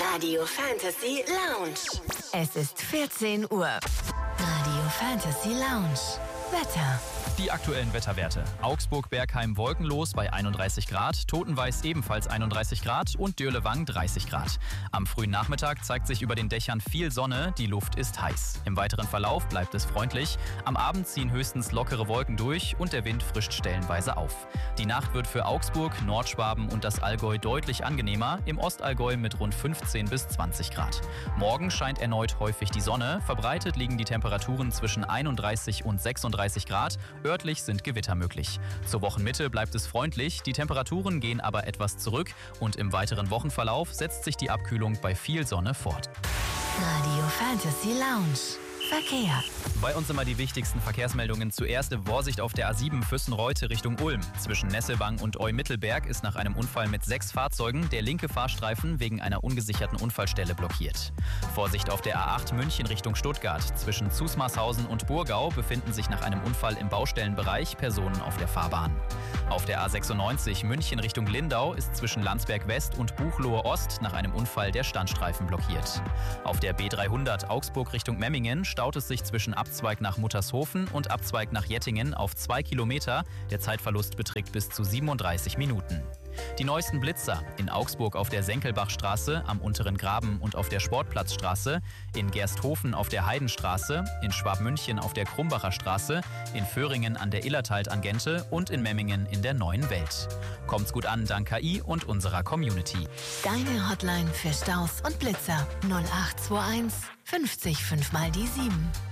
Radio Fantasy Lounge. Es ist 14 Uhr. Radio Fantasy Lounge. Wetter. Die aktuellen Wetterwerte. Augsburg-Bergheim wolkenlos bei 31 Grad, Totenweiß ebenfalls 31 Grad und Dürlewang 30 Grad. Am frühen Nachmittag zeigt sich über den Dächern viel Sonne, die Luft ist heiß. Im weiteren Verlauf bleibt es freundlich. Am Abend ziehen höchstens lockere Wolken durch und der Wind frischt stellenweise auf. Die Nacht wird für Augsburg, Nordschwaben und das Allgäu deutlich angenehmer, im Ostallgäu mit rund 15 bis 20 Grad. Morgen scheint erneut häufig die Sonne, verbreitet liegen die Temperaturen zwischen 31 und 36 Grad, örtlich sind Gewitter möglich. Zur Wochenmitte bleibt es freundlich, die Temperaturen gehen aber etwas zurück und im weiteren Wochenverlauf setzt sich die Abkühlung bei viel Sonne fort. Radio Fantasy Lounge. Verkehr. Bei uns immer die wichtigsten Verkehrsmeldungen. Zuerst Vorsicht auf der A7 Füssen-Reute Richtung Ulm. Zwischen Nesselwang und Eu-Mittelberg ist nach einem Unfall mit 6 Fahrzeugen der linke Fahrstreifen wegen einer ungesicherten Unfallstelle blockiert. Vorsicht auf der A8 München Richtung Stuttgart. Zwischen Zusmarshausen und Burgau befinden sich nach einem Unfall im Baustellenbereich Personen auf der Fahrbahn. Auf der A96 München Richtung Lindau ist zwischen Landsberg West und Buchloe Ost nach einem Unfall der Standstreifen blockiert. Auf der B300 Augsburg Richtung Memmingen staut es sich zwischen Abzweig nach Muttershofen und Abzweig nach Jettingen auf 2 Kilometer. Der Zeitverlust beträgt bis zu 37 Minuten. Die neuesten Blitzer in Augsburg auf der Senkelbachstraße, am Unteren Graben und auf der Sportplatzstraße, in Gersthofen auf der Heidenstraße, in Schwabmünchen auf der Krumbacher Straße, in Föhringen an der Illertal-Tangente und in Memmingen in der Neuen Welt. Kommt's gut an dank KI und unserer Community. Deine Hotline für Staus und Blitzer 0821 50 5 mal die 7.